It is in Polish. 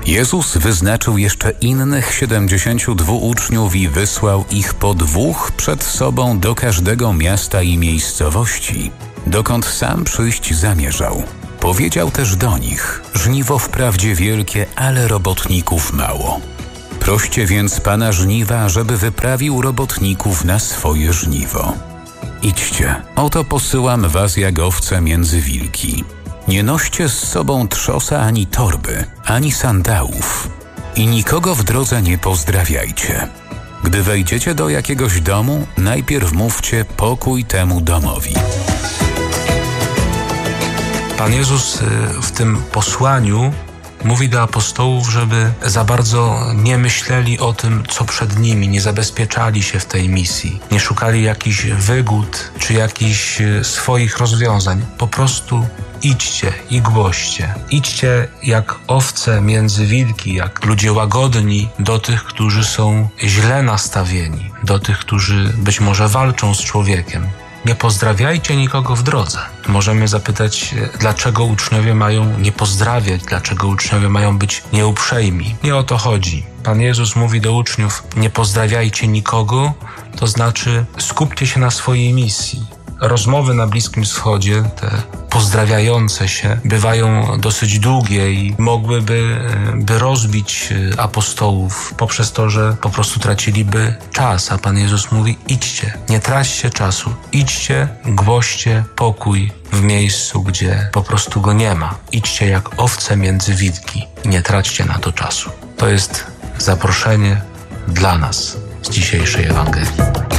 Jezus wyznaczył jeszcze innych 72 uczniów i wysłał ich po 2 przed sobą do każdego miasta i miejscowości, dokąd sam przyjść zamierzał. Powiedział też do nich: żniwo wprawdzie wielkie, ale robotników mało. Proście więc Pana żniwa, żeby wyprawił robotników na swoje żniwo. Idźcie, oto posyłam was jak owce między wilki. Nie noście z sobą trzosa ani torby, ani sandałów i nikogo w drodze nie pozdrawiajcie. Gdy wejdziecie do jakiegoś domu, najpierw mówcie pokój temu domowi. Pan Jezus w tym posłaniu mówi do apostołów, żeby za bardzo nie myśleli o tym, co przed nimi, nie zabezpieczali się w tej misji, nie szukali jakichś wygód czy jakichś swoich rozwiązań. Po prostu idźcie i głoście. Idźcie jak owce między wilki, jak ludzie łagodni do tych, którzy są źle nastawieni, do tych, którzy być może walczą z człowiekiem. Nie pozdrawiajcie nikogo w drodze. Możemy zapytać, dlaczego uczniowie mają nie pozdrawiać, dlaczego uczniowie mają być nieuprzejmi. Nie o to chodzi. Pan Jezus mówi do uczniów: nie pozdrawiajcie nikogo, to znaczy skupcie się na swojej misji. Rozmowy na Bliskim Wschodzie, te pozdrawiające się, bywają dosyć długie i mogłyby rozbić apostołów poprzez to, że po prostu traciliby czas. A Pan Jezus mówi: idźcie, nie traćcie czasu, idźcie, głoście pokój w miejscu, gdzie po prostu go nie ma. Idźcie jak owce między wilki, nie traćcie na to czasu. To jest zaproszenie dla nas z dzisiejszej Ewangelii.